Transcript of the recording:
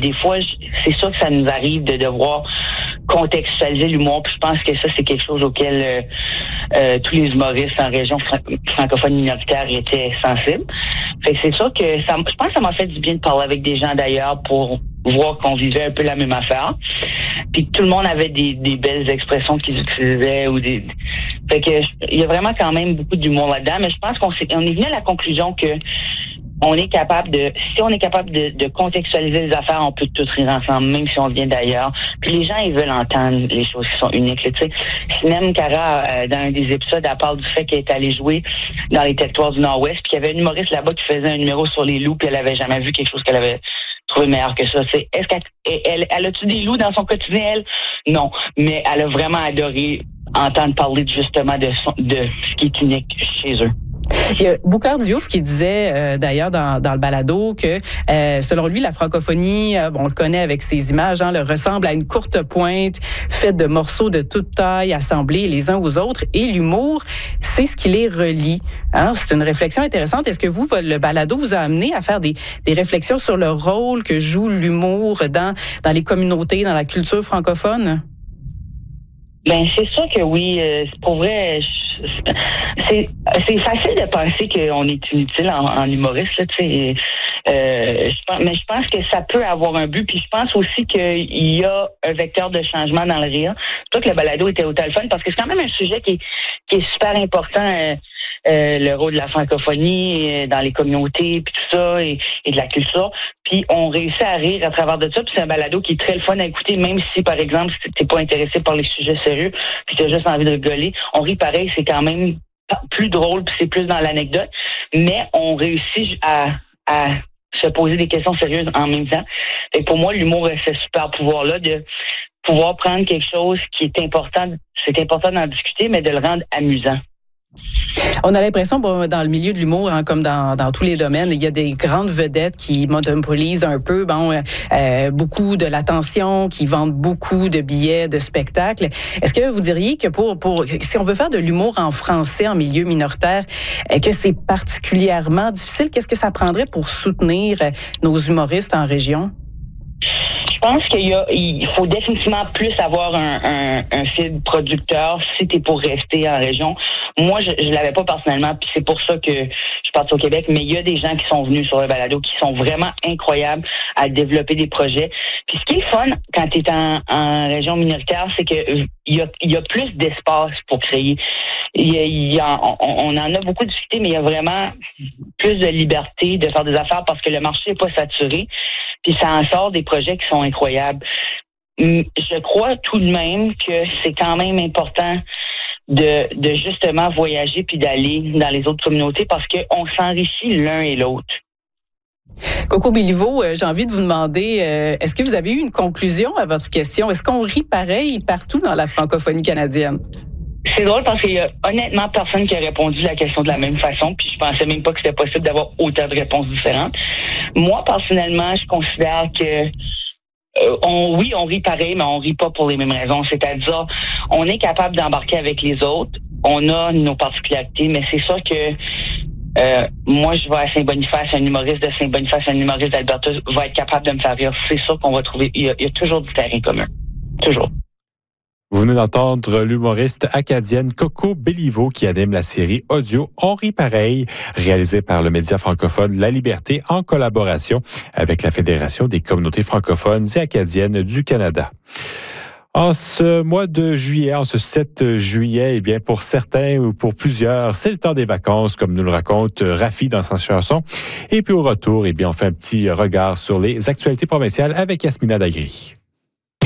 des fois, c'est sûr que ça nous arrive de devoir contextualiser l'humour. Puis je pense que ça, c'est quelque chose auquel tous les humoristes en région francophone minoritaire étaient sensibles. Fait que c'est sûr que je pense que ça m'a fait du bien de parler avec des gens d'ailleurs pour voir qu'on vivait un peu la même affaire. Puis tout le monde avait des belles expressions qu'ils utilisaient fait que il y a vraiment quand même beaucoup d'humour là-dedans, mais je pense qu'on est venu à la conclusion que si on est capable de contextualiser les affaires, on peut tous rire ensemble, même si on vient d'ailleurs. Puis les gens, ils veulent entendre les choses qui sont uniques. Tu sais, Sinem Cara, dans un des épisodes, elle parle du fait qu'elle est allée jouer dans les territoires du Nord-Ouest, puis qu'il y avait une humoriste là-bas qui faisait un numéro sur les loups, puis elle avait jamais vu quelque chose qu'elle avait trouvé meilleur que ça. Est-ce qu'elle a-tu des loups dans son quotidien, elle? Non. Mais elle a vraiment adoré entendre parler justement de ce qui est unique chez eux. Il y a Boucard Diouf qui disait d'ailleurs dans le balado que selon lui, la francophonie, on le connaît avec ses images, ressemble à une courte pointe faite de morceaux de toute taille assemblés les uns aux autres, et l'humour, c'est ce qui les relie. C'est une réflexion intéressante. Est-ce que le balado vous a amené à faire des réflexions sur le rôle que joue l'humour dans les communautés, dans la culture francophone? Ben c'est sûr que oui. Pour vrai, c'est facile de penser qu'on est inutile en humoriste, là, tu sais. Mais je pense que ça peut avoir un but. Puis je pense aussi qu'il y a un vecteur de changement dans le rire. C'est pour ça que le balado était au téléphone, parce que c'est quand même un sujet qui est super important. Le rôle de la francophonie dans les communautés, puis tout ça, et de la culture. Puis on réussit à rire à travers de ça. Puis c'est un balado qui est très le fun à écouter, même si, par exemple, si t'es pas intéressé par les sujets sérieux, puis t'as juste envie de rigoler. On rit pareil, c'est quand même plus drôle, puis c'est plus dans l'anecdote. Mais on réussit à se poser des questions sérieuses en même temps. Et pour moi, l'humour a ce super pouvoir-là de pouvoir prendre quelque chose qui est important. C'est important d'en discuter, mais de le rendre amusant. On a l'impression, dans le milieu de l'humour, comme dans tous les domaines, il y a des grandes vedettes qui monopolisent un peu, beaucoup de l'attention, qui vendent beaucoup de billets de spectacles. Est-ce que vous diriez que si on veut faire de l'humour en français, en milieu minoritaire, que c'est particulièrement difficile? Qu'est-ce que ça prendrait pour soutenir nos humoristes en région? Je pense qu'il faut définitivement plus avoir un fil producteur si t'es pour rester en région. Moi, je l'avais pas personnellement, puis c'est pour ça que je suis partie au Québec, mais il y a des gens qui sont venus sur le balado qui sont vraiment incroyables à développer des projets. Puis ce qui est fun quand t'es en région minoritaire, c'est que il y a plus d'espace pour créer. On en a beaucoup discuté, mais il y a vraiment plus de liberté de faire des affaires parce que le marché n'est pas saturé. Puis ça en sort des projets qui sont incroyables. Je crois tout de même que c'est quand même important de justement voyager puis d'aller dans les autres communautés parce qu'on s'enrichit l'un et l'autre. Coco Béliveau, j'ai envie de vous demander, est-ce que vous avez eu une conclusion à votre question? Est-ce qu'on rit pareil partout dans la francophonie canadienne? C'est drôle parce qu'il y a honnêtement personne qui a répondu à la question de la même façon, puis je pensais même pas que c'était possible d'avoir autant de réponses différentes. Moi, personnellement, je considère que on rit pareil, mais on rit pas pour les mêmes raisons. C'est-à-dire, on est capable d'embarquer avec les autres, on a nos particularités, mais c'est sûr que moi, je vais à Saint-Boniface, un humoriste de Saint-Boniface, un humoriste d'Alberta va être capable de me faire rire. C'est sûr qu'on va trouver, il y a toujours du terrain commun. Toujours. Vous venez d'entendre l'humoriste acadienne Coco Béliveau qui anime la série audio On rit pareil, réalisée par le média francophone La Liberté en collaboration avec la Fédération des communautés francophones et acadiennes du Canada. En ce mois de juillet, en ce 7 juillet, eh bien, pour certains ou pour plusieurs, c'est le temps des vacances, comme nous le raconte Rafi dans sa chanson. Et puis au retour, eh bien, on fait un petit regard sur les actualités provinciales avec Yasmina Dagri.